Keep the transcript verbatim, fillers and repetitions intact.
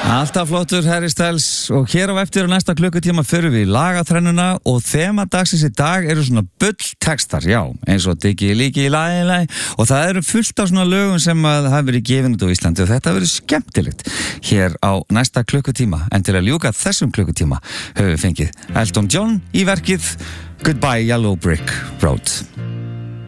Alltaf flottur Harry Styles og hér á eftir og næsta klukkutíma fyrir við lagaþrennuna og þema dagsins í dag eru svona bulltextar, já, eins og diggi líki í lagi, lagi og það eru fullt af svona lögum sem að hafa verið gefin út á Íslandi og þetta verið skemmtilegt hér á næsta klukkutíma en til að ljúka þessum klukkutíma höfum við fengið Elton John í verkið Goodbye Yellow Brick Road.